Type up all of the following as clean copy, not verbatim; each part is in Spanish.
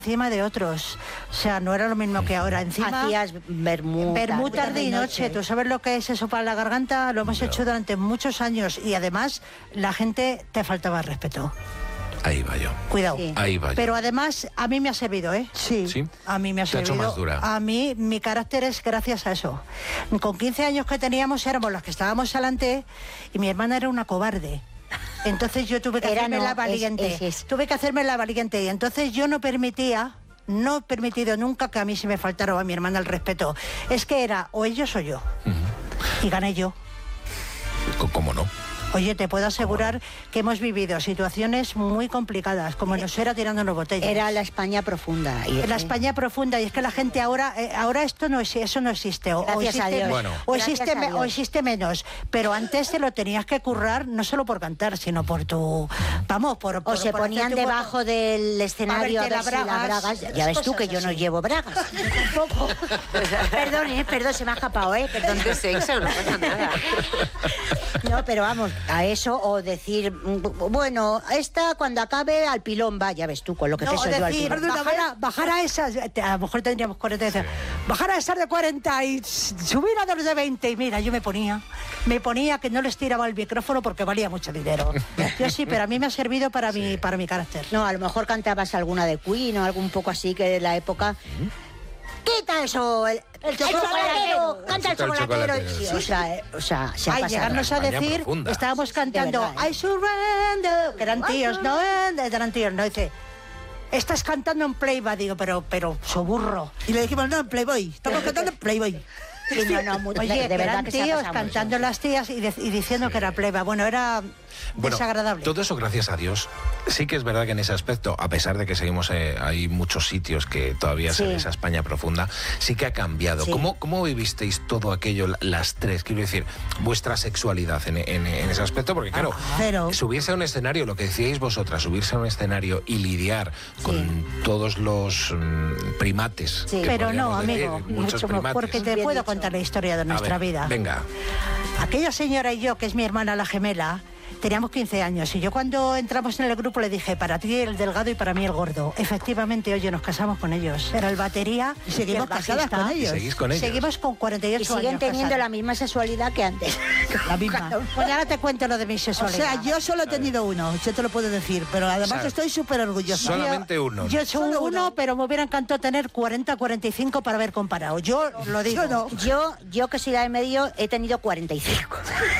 encima de otros, o sea, no era lo mismo que ahora. Encima hacías vermú tarde y noche. ¿Tú sabes lo que es eso para la garganta? Lo hemos hecho durante muchos años y además la gente te faltaba respeto. Ahí va yo. Cuidado. Sí. Ahí va yo. Pero además a mí me ha servido, ¿eh? Sí. A mí me ha servido. Te ha hecho más dura. A mí mi carácter es gracias a eso. Con 15 años que teníamos éramos las que estábamos adelante y mi hermana era una cobarde. Entonces yo tuve que hacerme la valiente. Tuve que hacerme la valiente y entonces yo no he permitido nunca que a mí se me faltara o a mi hermana el respeto. Es que era o ellos o yo. Y gané yo. ¿Cómo no? Oye, te puedo asegurar que hemos vivido situaciones muy complicadas, como nos era tirándonos botellas. Era la España profunda. La España profunda, y es que la gente ahora esto no es, eso no existe. Gracias a Dios. O existe menos. Pero antes te lo tenías que currar, no solo por cantar, sino por tu... Vamos, por o se ponían debajo del escenario a ver si las bragas. Ya ves tú que yo no llevo bragas. Tampoco. Perdón, se me ha escapado, Perdón. De sexo, no pasa nada. No, pero vamos, a eso, o decir, bueno, esta cuando acabe al pilón va, ya ves tú, con lo que peso yo al pilón. Bajar a esas, a lo mejor tendríamos 40, bajar a esas de 40 y subir a los de 20, y mira, yo me ponía que no les tiraba el micrófono porque valía mucho dinero. Yo sí, pero a mí me ha servido para mi carácter. No, a lo mejor cantabas alguna de Queen o algo un poco así que de la época... ¡Quita eso! El chocolatero, canta el chocolatero. Sí, o sea, se ha pasado. Llegarnos a decir, estábamos cantando I surrender, que eran tíos, no, dice, estás cantando en Playboy, digo, pero soburro. Y le dijimos, no, en Playboy, estamos cantando en Playboy. Sí, oye, de verdad que tíos cantando las tías y diciendo que era Playboy. Bueno, era desagradable. Todo eso, gracias a Dios. Sí que es verdad que en ese aspecto, a pesar de que seguimos, hay muchos sitios que todavía se ve esa España profunda, sí que ha cambiado. Sí. ¿Cómo vivisteis todo aquello, las tres? Quiero decir, vuestra sexualidad en ese aspecto, porque claro, subirse a un escenario, lo que decíais vosotras, subirse a un escenario y lidiar con todos los primates. Sí. Pero no, amigo, mucho primates. Porque te puedo contar la historia de nuestra vida. Venga. Aquella señora y yo, que es mi hermana la gemela, teníamos 15 años y yo cuando entramos en el grupo le dije, para ti el delgado y para mí el gordo. Efectivamente, oye, nos casamos con ellos. Era el batería y seguimos casadas con ellos. ¿Seguís con ellos? Seguimos con 48 años. Y siguen teniendo la misma sexualidad que antes. La misma. Bueno, ahora te cuento lo de mi sexualidad. O sea, yo solo he tenido uno, yo te lo puedo decir, pero además estoy súper orgullosa. Solamente uno. Yo soy uno, pero me hubiera encantado tener 40, 45 para haber comparado. Yo lo digo. Yo que soy la de medio, he tenido 45.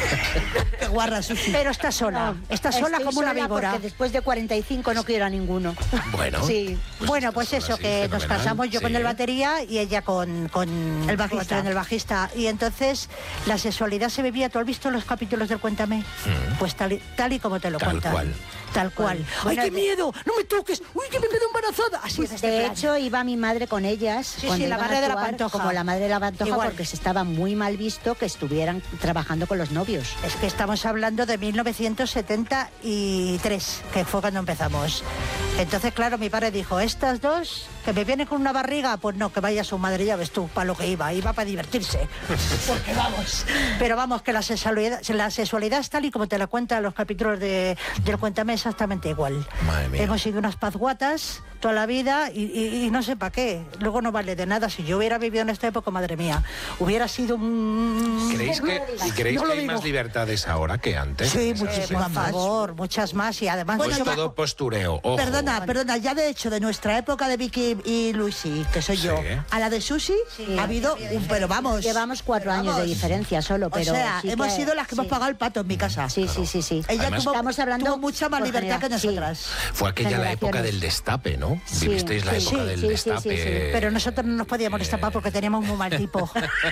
Qué guarra, Susi. Pero estás sola. Estás sola como una víbora. Porque después de 45 no quiero a ninguno. Bueno. Sí. Bueno, pues eso, que nos casamos yo con el batería y ella con el bajista. Y entonces la sexualidad se vivía. ¿Tú has visto los capítulos del Cuéntame? Pues tal y como te lo cuentan. Tal cual. ¡Ay, qué miedo! ¡No me toques! ¡Uy, que me quedo embarazada! Así pues de hecho, iba mi madre con ellas. Sí, la madre de la Pantoja. Como la madre de la Pantoja, porque se estaba muy mal visto que estuvieran trabajando con los novios. Es que estamos hablando de 1973, que fue cuando empezamos. Entonces, claro, mi padre dijo, estas dos, que me vienen con una barriga, pues no, que vaya su madre, ya ves tú, para lo que iba para divertirse. Porque vamos. Pero vamos, que la sexualidad es tal y como te la cuentan los capítulos del Cuéntame, exactamente igual. Madre mía. Hemos sido unas pazguatas toda la vida y no sé para qué. Luego no vale de nada. Si yo hubiera vivido en esta época, madre mía, hubiera sido un... ¿Creéis que hay más libertades ahora que antes? Sí, muchísimas más. Por favor, muchas más y además... Pues todo postureo, ojo. Perdona, ya de hecho, de nuestra época de Vicky y Luisi, que soy yo, a la de Susi, ha habido pero vamos... Llevamos 4 años de diferencia solo, pero... O sea, hemos sido las que hemos pagado el pato en mi casa. Sí. Ella además, tuvo mucha más libertad que nosotras. Fue aquella la época del destape, ¿no? Vivisteis la época del destape. Sí. Pero nosotros no nos podíamos destapar porque teníamos muy mal tipo.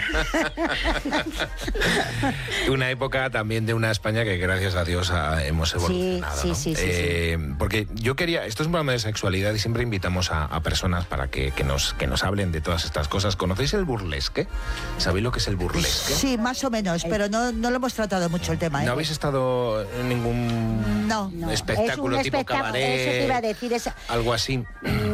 Una época también de una España que gracias a Dios hemos evolucionado, ¿no? Sí. Porque yo quería... Esto es un programa de sexualidad y siempre invitamos a personas para que nos hablen de todas estas cosas. ¿Conocéis el burlesque? ¿Sabéis lo que es el burlesque? Sí, más o menos, pero no lo hemos tratado mucho el tema. ¿No habéis estado en ningún espectáculo tipo cabaret? Eso te iba a decir. Algo así.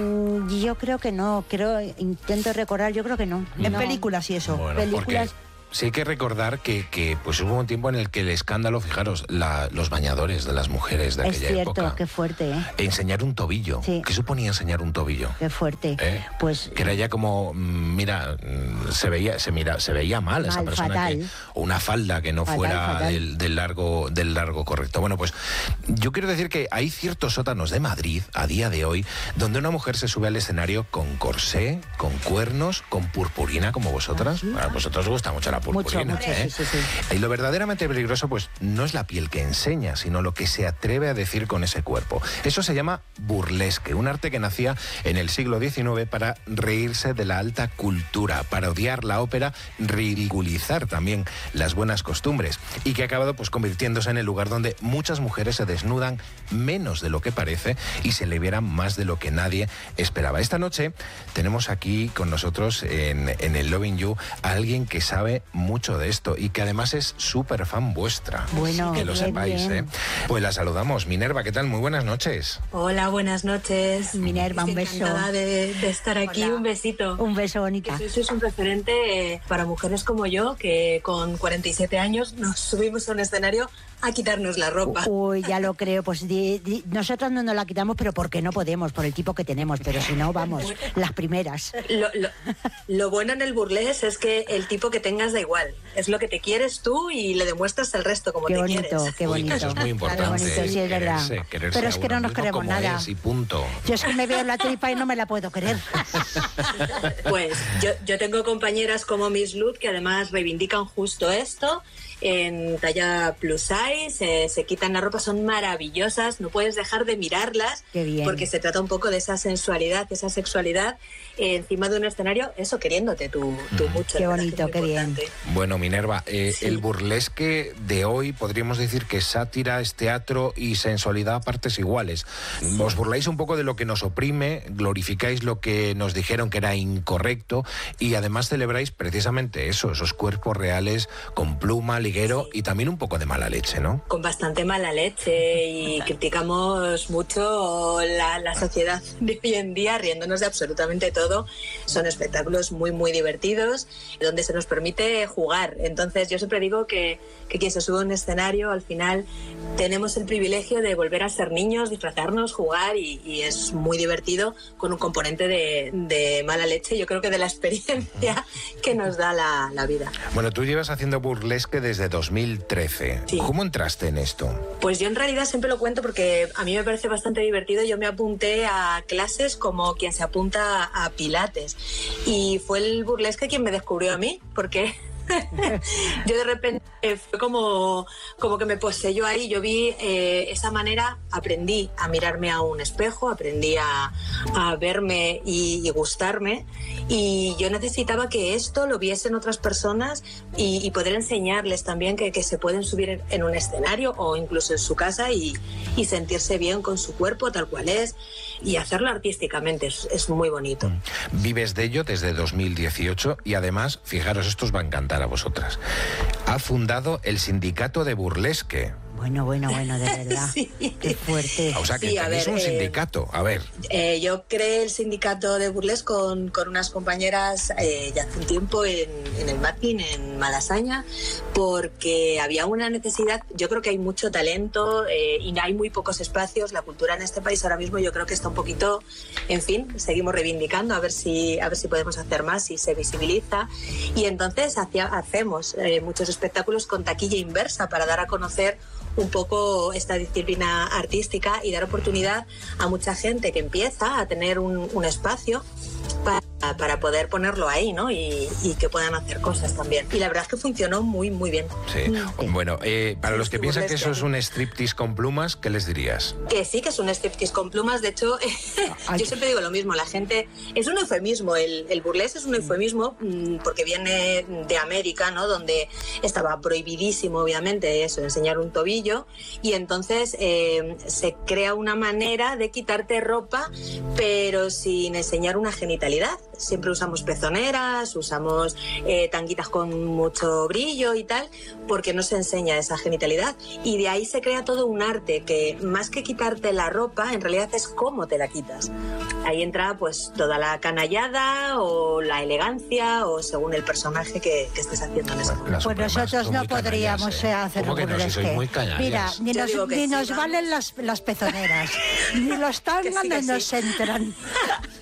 Yo creo que no. Intento recordar, yo creo que no. En películas y eso. Bueno, películas. Sí hay que recordar que pues hubo un tiempo en el que el escándalo, fijaros, los bañadores de las mujeres de aquella época. Es cierto, qué fuerte, ¿eh? Enseñar un tobillo. Sí. ¿Qué suponía enseñar un tobillo? Qué fuerte. Pues que era ya como, mira, se veía mal esa persona. Fatal. O una falda que no fuera del largo correcto. Bueno, pues yo quiero decir que hay ciertos sótanos de Madrid a día de hoy donde una mujer se sube al escenario con corsé, con cuernos, con purpurina como vosotras. ¿Sí? A vosotros os gusta mucho la purpurina. Mucho, sí. Y lo verdaderamente peligroso pues no es la piel que enseña, sino lo que se atreve a decir con ese cuerpo. Eso se llama burlesque, un arte que nacía en el siglo XIX para reírse de la alta cultura, parodiar la ópera, ridiculizar también las buenas costumbres, y que ha acabado pues convirtiéndose en el lugar donde muchas mujeres se desnudan menos de lo que parece y se liberan más de lo que nadie esperaba. Esta noche tenemos aquí con nosotros en el Loving You a alguien que sabe mucho de esto y que además es súper fan vuestra. Bueno, que lo sepáis, ¿eh? Pues la saludamos. Minerva, ¿qué tal? Muy buenas noches. Hola, buenas noches. Minerva, un beso. Encantada de estar aquí. Hola. Un besito. Un beso, bonita. Que sois un referente para mujeres como yo, que con 47 años nos subimos a un escenario a quitarnos la ropa. Uy, ya lo creo. Pues nosotros no nos la quitamos, pero porque no podemos, por el tipo que tenemos. Pero si no, vamos, las primeras. Lo bueno en el burlesque es que el tipo que tengas da igual. Es lo que te quieres tú y le demuestras al resto como qué te bonito, quieres. Qué bonito. Eso es muy importante. Qué bonito, sí, es verdad. Pero es que no nos queremos nada. Y punto. Yo es que me veo la tripa y no me la puedo querer. Pues yo tengo compañeras como Miss Luz que además reivindican justo esto. En talla plus size, se quitan la ropa, son maravillosas, no puedes dejar de mirarlas. Qué bien. Porque se trata un poco de esa sensualidad, esa sexualidad encima de un escenario, eso queriéndote tú mucho. Qué bonito, qué bien. Bueno, Minerva, sí. El burlesque de hoy podríamos decir que sátira, es teatro y sensualidad a partes iguales. Sí. Os burláis un poco de lo que nos oprime, glorificáis lo que nos dijeron que era incorrecto y además celebráis precisamente eso, esos cuerpos reales con pluma, liguero y también un poco de mala leche, ¿no? Con bastante mala leche y criticamos mucho la sociedad de hoy en día, riéndonos de absolutamente todo. Son espectáculos muy, muy divertidos, donde se nos permite jugar. Entonces yo siempre digo que quien se sube a un escenario, al final tenemos el privilegio de volver a ser niños, disfrazarnos, jugar y es muy divertido con un componente de mala leche, yo creo que de la experiencia que nos da la vida. Bueno, tú llevas haciendo burlesque desde 2013. Sí. ¿Cómo entraste en esto? Pues yo en realidad siempre lo cuento porque a mí me parece bastante divertido. Yo me apunté a clases como quien se apunta a pilates y fue el burlesque quien me descubrió a mí, porque yo de repente fue como que me poseyó ahí. Yo vi esa manera, aprendí a mirarme a un espejo, aprendí a verme y gustarme, y yo necesitaba que esto lo viesen otras personas y poder enseñarles también que se pueden subir en un escenario o incluso en su casa y sentirse bien con su cuerpo tal cual es y hacerlo artísticamente. Es muy bonito. Vives de ello desde 2018 y además, fijaros, esto os va a encantar a vosotras. Ha fundado el Sindicato de Burlesque. Bueno, de verdad. Sí. Qué fuerte. O sea, que sí, tenéis un sindicato. A ver. Yo creé el sindicato de burlesque con unas compañeras ya hace un tiempo en el Martín, en Malasaña, porque había una necesidad. Yo creo que hay mucho talento y hay muy pocos espacios. La cultura en este país ahora mismo yo creo que está un poquito, en fin, seguimos reivindicando a ver si podemos hacer más y se visibiliza. Y entonces hacemos muchos espectáculos con taquilla inversa para dar a conocer un poco esta disciplina artística y dar oportunidad a mucha gente que empieza a tener un espacio para poder ponerlo ahí, ¿no? Y que puedan hacer cosas también. Y la verdad es que funcionó muy, muy bien. Sí. Bueno, para los que piensan que eso es un striptease con plumas, ¿qué les dirías? Que sí, que es un striptease con plumas. De hecho, yo siempre digo lo mismo. La gente... Es un eufemismo. El burlesque es un eufemismo porque viene de América, ¿no? Donde estaba prohibidísimo, obviamente, eso, enseñar un tobillo. Y entonces se crea una manera de quitarte ropa, pero sin enseñar una genitalidad. siempre usamos pezoneras, usamos tanguitas con mucho brillo y tal, porque no se enseña esa genitalidad. Y de ahí se crea todo un arte que, más que quitarte la ropa, en realidad es cómo te la quitas. Ahí entra pues toda la canallada o la elegancia, o según el personaje que estés haciendo en ese momento. Pues nosotros no podríamos hacer un burlesque. Mira, ni nos valen las pezoneras, ni los tangas nos entran.